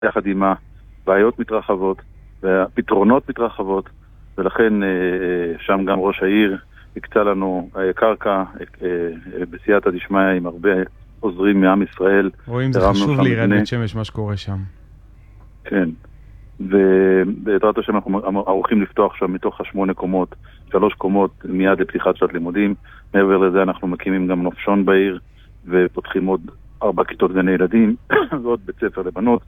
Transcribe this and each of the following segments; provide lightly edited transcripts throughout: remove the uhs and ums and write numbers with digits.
יחד עם הבעיות מתרחבות והפתרונות מתרחבות, ולכן שם גם ראש העיר הקצה לנו קרקע בסייעתא דשמיא עם הרבה עוזרים מעם ישראל. רואים, זה חשוב לירד בית שמש מה שקורה שם. כן, ובעזרת השם אנחנו ערוכים לפתוח שם מתוך 8 קומות, 3 קומות מיד לפתיחת שנת לימודים. מעבר לזה אנחנו מקימים גם נופשון בעיר, ופותחים עוד 4 כיתות גני ילדים ועוד בית ספר לבנות.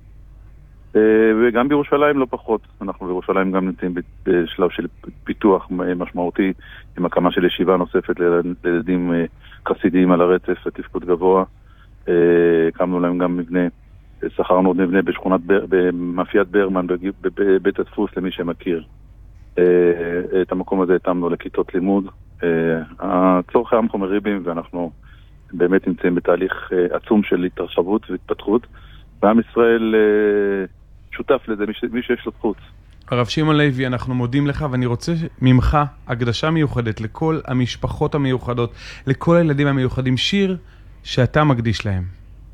וגם בירושלים לא פחות, אנחנו בירושלים גם נמצאים בשלב של פיתוח משמעותי עם הקמה של ישיבה נוספת לילדים חסידיים על הרצף לתפקוד גבוה. הקמנו להם גם מבנה, שכרנו עוד מבנה במאפיית ברמן בבית הדפוס למי שמכיר. את המקום הזה התאמנו לכיתות לימוד. הצורך העם חומר ריבים, ואנחנו באמת נמצאים בתהליך עצום של התרחבות והתפתחות, ועם ישראל שותף לזה, מי שיש לו זכות. הרב שמעון לוי, אנחנו מודים לך, ואני רוצה ממך הקדשה מיוחדת לכל המשפחות המיוחדות, לכל הילדים המיוחדים, שיר שאתה מקדיש להם.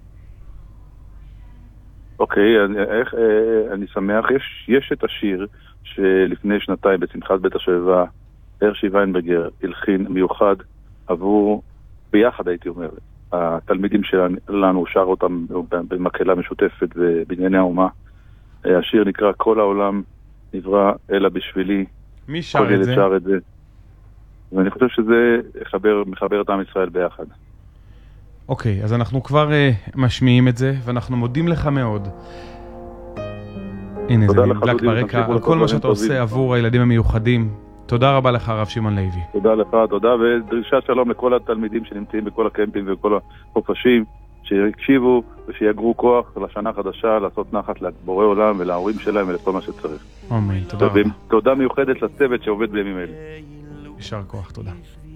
אוקיי, אני שמח. יש את השיר שלפני שנתיים בשמחת בית השואבה, הרשי ויינברגר הלחין מיוחד עבור, ביחד הייתי אומר, התלמידים שלנו שר אותם במקהלה משותפת בבנייני האומה. השיר נקרא כל העולם נברא אלא בשבילי. מי שר את זה? שר את זה. ואני חושב שזה מחבר את עם ישראל ביחד. אוקיי, אז אנחנו כבר משמיעים את זה, ואנחנו מודים לך מאוד. הנה, זה נדלק ברקע, על כל מה שאתה עושה עבור הילדים המיוחדים. תודה רבה לך, הרב שמעון לוי. תודה לך, תודה, ודרישת שלום לכל התלמידים שנמצאים בכל הקמפים ובכל החופשים, שיקשיבו ושיגרו כוח לשנה חדשה, לעשות נחת לבורא עולם ולהורים שלהם ולכל מה שצריך. אמן, תודה רבה. תודה מיוחדת לצוות שעובד בימים אלה. יישר כוח, תודה.